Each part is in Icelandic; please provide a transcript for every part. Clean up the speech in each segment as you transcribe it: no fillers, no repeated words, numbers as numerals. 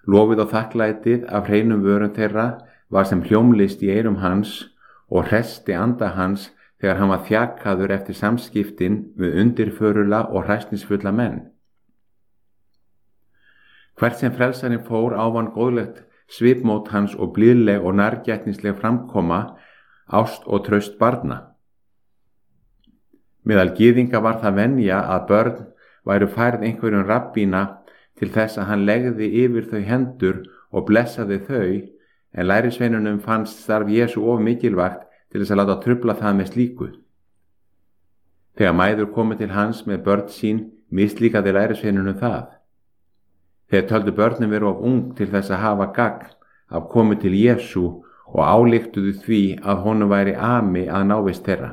Lofið og þakklætið af hreinum vörum þeirra var sem hljómlist í eyrum hans og hressti anda hans þegar hann var þjakaður eftir samskiptin við undirförula og hræsnisfulla menn. Hvert sem frelsarinn fór ávann góðlegt svipmót hans og blíðleg og nærgætnisleg framkoma, ást og traust barna. Meðal gyðinga var það venja að börn væru færð einhverjum rabbína til þess að hann legði yfir þau hendur og blessaði þau, en lærisveinunum fannst starf Jesú of mikilvægt til þess að láta trufla það með slíku. Þegar mæður komu til hans með börn sín, mislíkaði lærisveinunum það. Þeir töldu börnum vera of ung til þess að hafa gagn af komu til Jesú og ályktuðu því að honum væri ami að návist þeirra.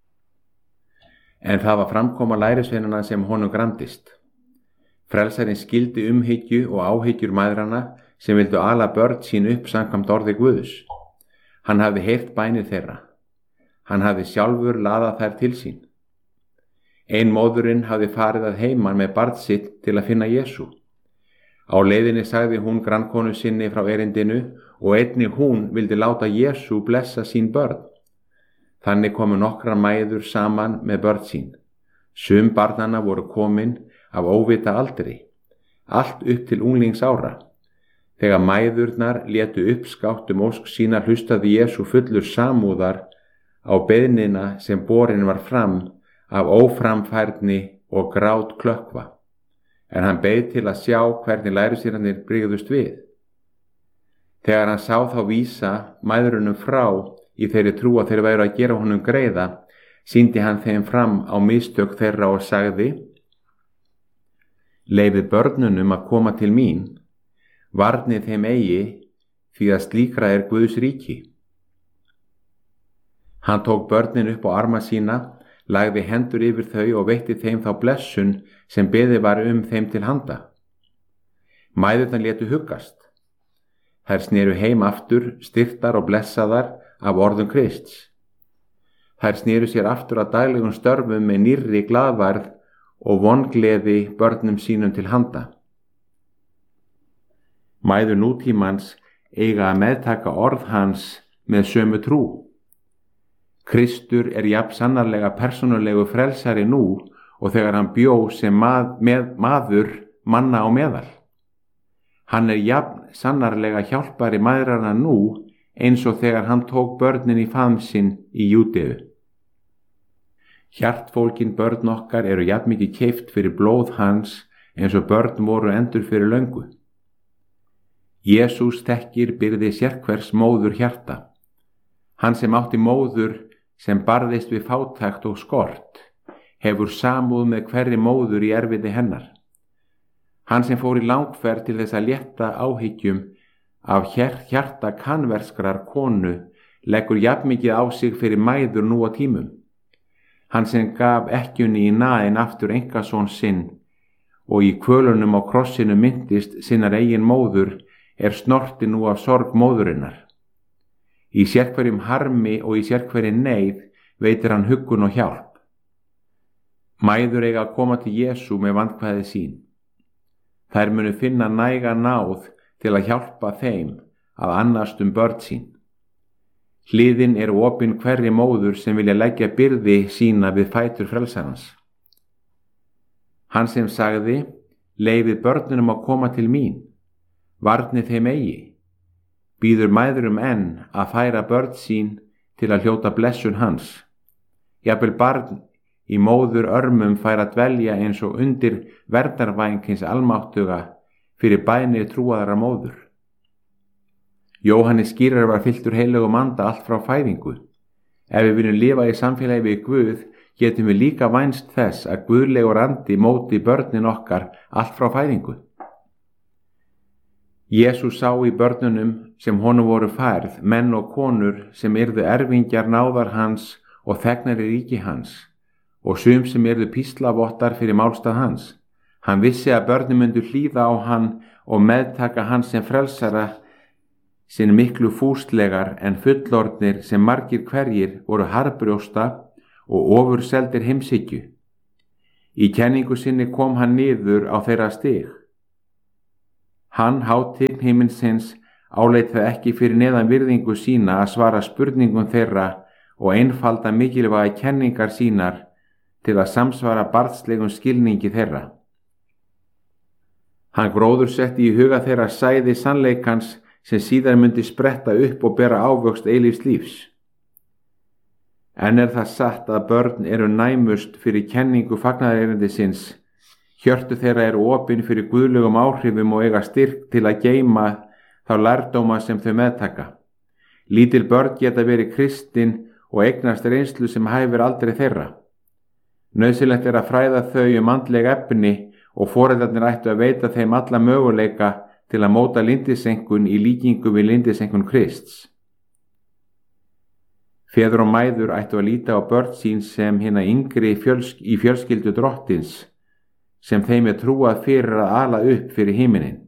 En það var framkoma lærisveinanna sem honum gramdist. Frelsarinn skildi umhyggju og áhyggjur mæðranna sem vildu ala börn sín upp samkvæmt orði Guðs. Hann hafði heyrt bænir þeirra. Hann hafði sjálfur laðað þær til sín. Ein móðurinn hafði farið að heiman með barn sitt til að finna Jesú. Á leiðinni sagði hún grannkonu sinni frá erindinu og einnig hún vildi láta Jesú blessa sín börn. Þannig komu nokkrar mæður saman með börn sín. Sum barnanna voru komin af óvita aldri, allt upp til unglingsára. Þegar mæðurnar létu uppskátt ósk sína hlustaði Jesú fullur samúðar á beiðnina sem borin var fram af óframfærni og grát klökkva. En hann beið til að sjá hvernig lærisveinarnir brygðust við. Þegar hann sá þá vísa mæðrunum frá í þeirri trú að þeir væru að gera honum greiða, sýndi hann þeim fram á mistök þeirra og sagði: Leyfið börnunum að koma til mín, varnið þeim eigi, því að slíkra er Guðs ríki. Hann tók börnin upp á arma sína, lagði hendur yfir þau og veitti þeim þá blessun sem beðið var þeim til handa. Mæðurnar létu huggast. Þær sneru heim aftur, styrktar og blessaðar af orðum Krists. Þær sneru sér aftur að daglegum störfum með nýrri glaðværð og vongleði börnum sínum til handa. Mæður nútímans eiga að meðtaka orð hans með sömu trú. Kristur er jafn sannarlega persónulegu frelsari nú og þegar hann bjó sem maður manna á meðal. Hann er jafn sannarlega hjálpari mæðrana nú eins og þegar hann tók börnin í faðm sinn í Júdeu. Hjartfólkin börn okkar eru jafn mikið keypt fyrir blóð hans eins og börn voru endur fyrir löngu. Jesús þekkir byrði sérhvers móður hjarta. Hann sem átti móður sem barðist við fátækt og skort, hefur samúð með hverri móður í erfiði hennar. Hann sem fór í langferð til þess að létta áhyggjum af hjarta kanverskrar konu, leggur jafnmikið á sig fyrir mæður nú á tímum. Hann sem gaf ekkjunni í naðin aftur einkasón sinn og í kvölunum á krossinu myndist sinnar eigin móður, er snorti nú af sorg móðurinnar. Í sérhverjum harmi og í sérhverju neyð veitir hann huggun og hjálp. Mæður eiga að koma til Jesú með vandkvæði sín. Þær munu finna næga náð til að hjálpa þeim að annast börn sín. Hliðin er opin hverri móður sem vilja leggja byrði sína við fætur frelsarans. Hann sem sagði: Leyfið börnunum að koma til mín, varnið þeim eigi, býður mæðrum enn að færa börn sín til að hljóta blessun hans. Jafnvel barn í móður örmum fær að dvelja eins og undir verndarvæng hins almáttuga fyrir bænir trúaðara móður. Jóhannes skýrari var fylltur heilögum anda allt frá fæðingu. Ef við viljum lifa í samfélagi við Guð, getum við líka vænst þess að guðlegur andi móti börnin okkar allt frá fæðingu. Jesús sá í börnunum sem honum voru færð menn og konur sem yrðu erfingjar náðar hans og þegnar í ríki hans, og sum sem yrðu píslavottar fyrir málstað hans. Hann vissi að börnin myndu hlýða á hann og meðtaka hans sem frelsara sinn miklu fúslegar, en fullorðnir sem margir hverjir voru harðbrjósta og ofurseldir heimshyggju. Í kenningu sinni kom hann niður á þeirra stig. Hann, hátign himinsins, áleit það ekki fyrir neðan virðingu sína að svara spurningum þeirra og einfalda mikilvæga kenningar sínar til að samsvara barnslegum skilningi þeirra. Hann gróðursetti í huga þeirra sæði sannleikans sem síðar myndi spretta upp og bera ávöxt eilífs lífs. En það satt að börn eru næmust fyrir kenningu fagnaðarerindisins, hjörtu þeirra eru opin fyrir guðlegum áhrifum og eiga styrk til að geyma þá lærdóma sem þau meðtaka. Lítil börn geta verið kristin og eignast reynslu sem hæfir aldrei þeirra. Nauðsynlegt er að fræða þau andleg efni og foreldrarnir ættu að veita þeim alla möguleika til að móta lindisenkun í líkingu við lindisenkun Krists. Feður og mæður ættu að líta á börn sín sem hina yngri í fjölskyldu drottins, sem þeim trúað fyrir að ala upp fyrir himinin.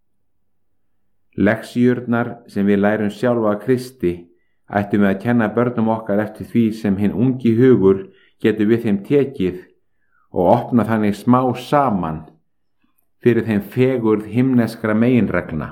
Leksíurnar sem við lærum sjálfa að Kristi ættum við að kenna börnum okkar eftir því sem hinn ungi hugur getur við þeim tekið og opna þannig smá saman fyrir þeim fegurð himneskra meginreglna.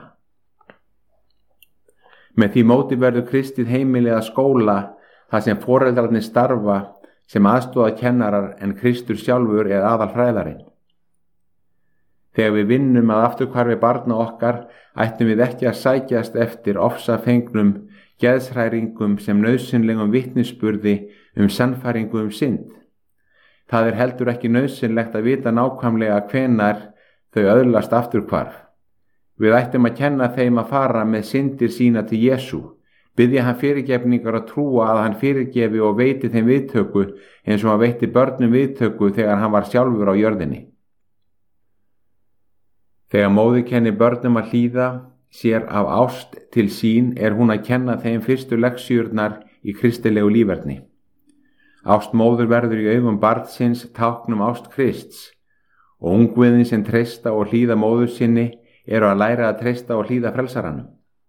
Með því móti verður kristið heimili að skóla þar sem foreldrarnir starfa sem aðstoðarkennarar en Kristur sjálfur er aðalfræðarinn. Þegar við vinnum að afturhvarfi barna okkar ættum við ekki að sækjast eftir ofsafengnum geðshræringum sem nauðsynlegum vitnisburði sannfæringu synd. Það er heldur ekki nauðsynlegt að vita nákvæmlega hvenær þau öðlast afturhvarf. Við ættum að kenna þeim að fara með syndir sína til Jesú, biðja hann fyrirgefningar og trúa að hann fyrirgefi og veiti þeim viðtöku eins og hann veitti börnum viðtöku þegar hann var sjálfur á jörðinni. Þegar móðir kennir börnum að hlýða sér af ást til sín er hún að kenna þeim fyrstu leksíurnar í kristilegu líferni. Ást móður verður í augum barnsins táknum ást Krists og ungviðin sem treysta og hlýða móður sinni eru að læra að treysta og hlýða frelsaranum.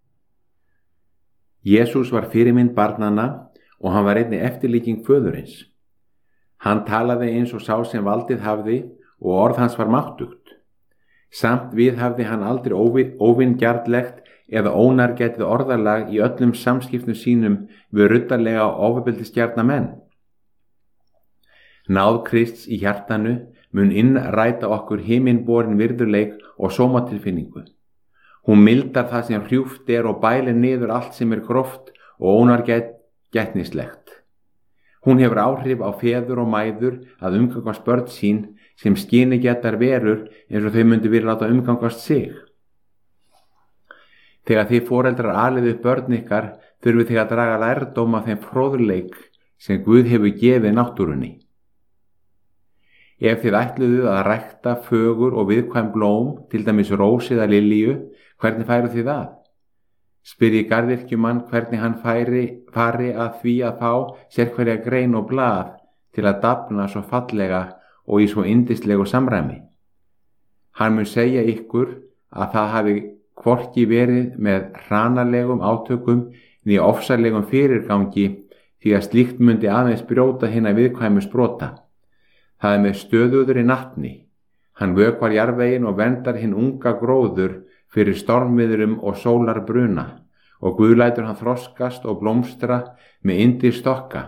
Jesús var fyrirmynd barnanna og hann var einnig eftirlíking föðurins. Hann talaði eins og sá sem valdið hafði og orð hans var máttugt. Samt viðhafði hann aldrei óvingjarnlegt eða ónargætið orðalag í öllum samskiptum sínum við ruddarlega og ofbeldisgjarna menn. Náð Krists í hjartanu mun innræta okkur himinborin virðuleik og sómatilfinningu. Hún mildar það sem hrjúft er og bælir niður allt sem er gróft og ónargætnislegt. Hún hefur áhrif á feður og mæður að umgangast börn sín sem skynigætar verur eins og þau myndu vilja láta umgangast sig. Þegar þið foreldrar alið upp börn ykkar þurfið þið að draga lærdóm af þeim fróðleik sem Guð hefur gefið náttúrunni. Ef þið ætluðuð að rækta fögur og viðkvæm blóm, til dæmis rós eða lilju, hvernig færu þið að? Spyrji garðyrkjumann hvernig hann fari að því að fá sérhverja grein og blað til að dafna svo fallega og í svo yndislegu samræmi. Hann mun segja ykkur að það hafi hvorki verið með hranalegum átökum né ofsalegum fyrirgangi því að slíkt mundi aðeins brjóta hina viðkvæmu sprota. Það er með stöðuðri natni. Hann vökvar jarðveginn og verndar hinn unga gróður fyrir stormviðrum og sólarbruna og Guð lætur hann þroskast og blómstra með yndir stokka.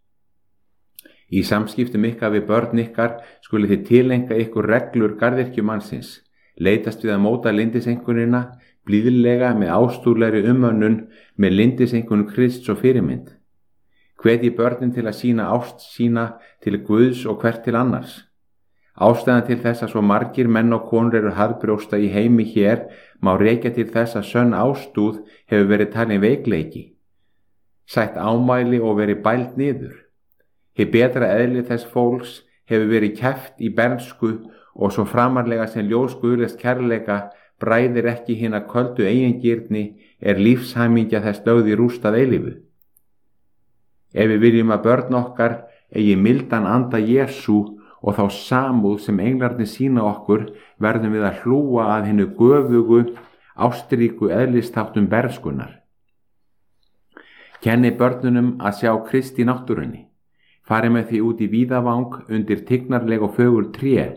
Í samskiptum ykkar við börn ykkar skuli þið tilenga ykkur reglur garðyrkjumannsins, leitast við að móta lindisenkunina blíðlega með ástúrlegri umönnun með lindisenkun Krists og fyrirmynd. Hvetji börnin til að sýna ást sína til Guðs og hvert til annars. Ástæðan til þess að svo margir menn og konur eru harðbrjósta í heimi hér má rekja til þess að sönn ástúð hefur verið talin veikleiki, sætt ámæli og verið bælt niður. Hið betra eðli þess fólks hefur verið kæft í bernsku og svo framarlega sem ljós Guðlegs kærleika bræðir ekki hina köldu eigingirni er lífshamingja þess lögð í rúst að eilífu. Ef við viljum að börn okkar eigi mildan anda Jesú og þá samúð sem englarnir sýna okkur verðum við að hlúa að hinnu göfugu, ástríku eðlistáttum bernskunnar. Kenni börnunum að sjá Krist í náttúrunni. Fari með því út í víðavang undir tignarleg og fögur tré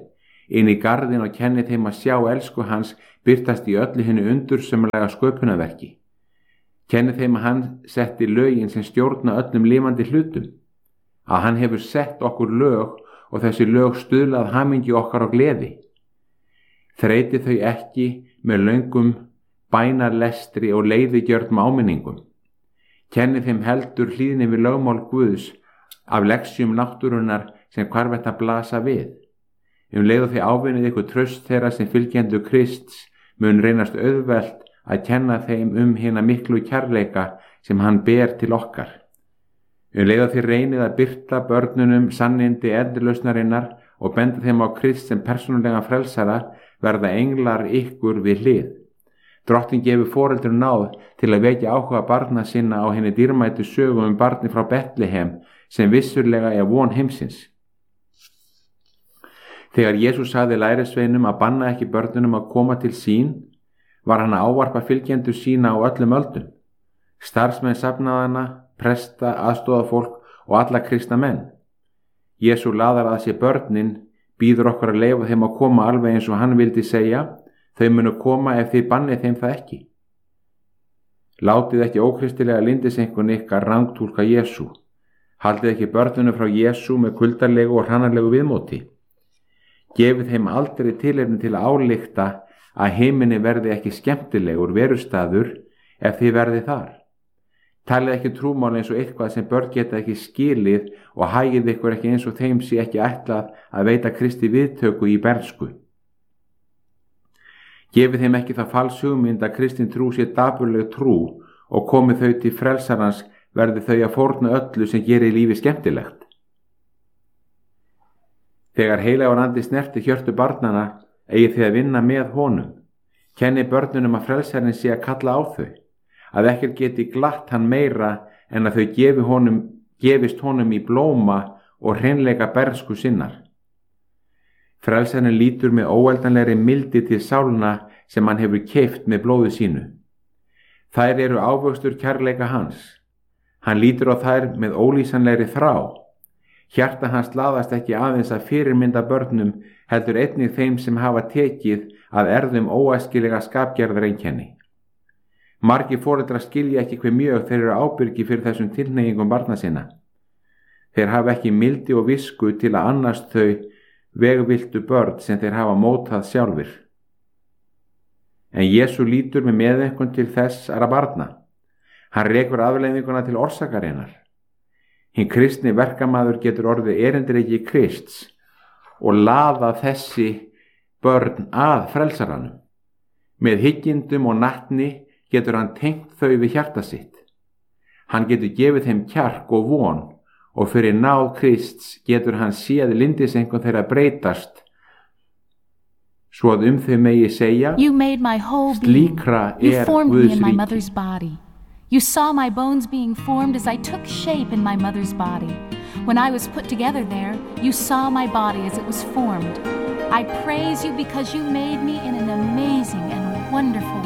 inn í garðin og kenni þeim að sjá elsku hans birtast í öllu hinnu undursömmulega sköpunarverki. Kenni þeim að hann setti lögin sem stjórna öllum lifandi hlutum, að hann hefur sett okkur lög og þessi lög stuðlað hamingju okkar og gleði. Þreyti þau ekki með löngum bænarlestri og leiðigjörnum áminningum. Kenni þeim heldur hlýðni við lögmál Guðs af leksjum náttúrunnar sem hvarvet að blasa við. Leið og þau ávinnið ykkur traust þeirra sem fylgjendur Krists mun reynast auðvelt að kenna þeim hina miklu kærleika sem hann ber til okkar. Leið og þau reynið að birta börnunum sannindi endurlausnarinnar og benda þeim á Krist sem persónulega frelsara, verða englar ykkur við hlið. Drottinn gefur foreldrum náð til að vekja áhuga barna sinna á henni dýrmætu sögu barni frá Betlehem sem vissulega er von heimsins. Þegar Jesús sagði lærisveinum að banna ekki börnunum að koma til sín, var hann að ávarpa fylgjendur sína á öllum öldum, starfsmenn safnaðanna, presta, aðstofafólk og alla kristna menn. Jesú laðar að sér börnin, býður okkur að leyfa þeim að koma alveg eins og hann vildi segja, þau munu koma ef þið bannið þeim það ekki. Látið ekki ókristilega lyndisenkun ykkar rangtúlka Jesú. Haldið ekki börnunum frá Jesú með kuldarlegu og hrannarlegu viðmóti. Gefið þeim aldrei tilefni til að álykta að heiminni verði ekki skemmtilegur verustaður ef þið verði þar. Talið ekki trúmál eins og eitthvað sem börn geta ekki skilið og hagið ykkur ekki eins og þeim sé ekki ætlað að veita Kristi viðtöku í bernsku. Gefið þeim ekki það falshugmynd að kristin trú sé dapurleg trú og komið þau til frelsarans verði þau að fórna öllu sem gerir lífi skemmtilegt. Þegar heilagur andi snerti hjörtu barnana eigið þið að vinna með honum. Kenni börnunum að frelsarinn sé að kalla á þau, að ekkert geti glatt hann meira en að þau gefist honum í blóma og hreinleika bernsku sinnar. Frelsarinn lítur með óeldanlegri mildi til sálna sem hann hefur keypt með blóði sínu. Þær eru ávöxtur kærleika hans. Hann lítur á þær með ólýsanlegri þrá. Hjarta hans laðast ekki aðeins að fyrirmynda börnum, heldur einnig þeim sem hafa tekið að erðum óæskilega skapgerðareinkenni. Margir foreldrar skilja ekki hve mjög þeir eru ábyrgi fyrir þessum tilhneigingum barna sinna. Þeir hafa ekki mildi og visku til að annast þau vegviltu börn sem þeir hafa mótað sjálfir. En Jesú lítur með meðaumkun til þessara barna. Hann rekur afleiðinguna til orsakarinnar. Hinn kristni verkamaður getur orðið erindreki Krists og laða þessi börn að frelsaranum. Með hyggindum og natni getur hann tengt þau við hjarta sitt. Hann getur gefið þeim kjark og von og fyrir náð Krists getur hann séð lindisengun þeirra breytast svo að þau megi segja: slíkra Guðs ríki. You saw my bones being formed as I took shape in my mother's body. When I was put together there, you saw my body as it was formed. I praise you because you made me in an amazing and wonderful